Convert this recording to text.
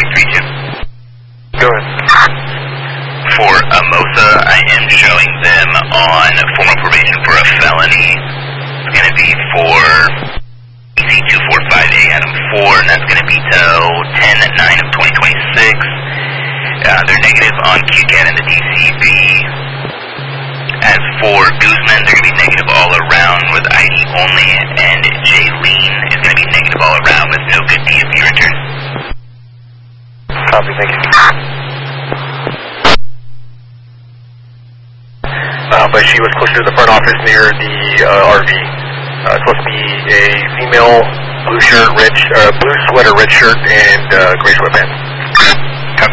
32. Go ahead. For Amosa, I am showing them on formal probation for a felony. It's going to be for EC245A Adam 4, and that's going to be till 10/9 of 2026. They're negative on QCAT and the DCB. As for Guzman, they're going to be negative all around with ID only, and Jaylene is going to be negative all around with no good DMV return. Copy, thank you. But she was closer to the front office near the RV. It's supposed to be a female, blue sweater, red shirt, and gray sweatpants.